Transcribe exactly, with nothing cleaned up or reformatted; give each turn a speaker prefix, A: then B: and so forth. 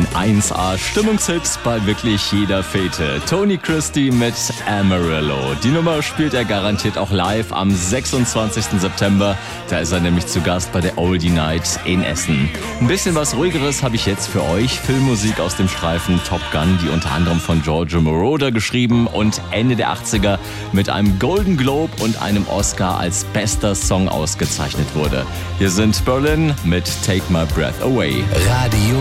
A: eins A Stimmungshit bei wirklich jeder Fete. Tony Christie mit Amarillo. Die Nummer spielt er garantiert auch live am sechsundzwanzigsten September. Da ist er nämlich zu Gast bei der Oldie Night in Essen. Ein bisschen was Ruhigeres habe ich jetzt für euch. Filmmusik aus dem Streifen Top Gun, die unter anderem von Giorgio Moroder geschrieben und Ende der achtziger mit einem Golden Globe und einem Oscar als bester Song ausgezeichnet wurde. Hier sind Berlin mit Take My Breath Away.
B: Radio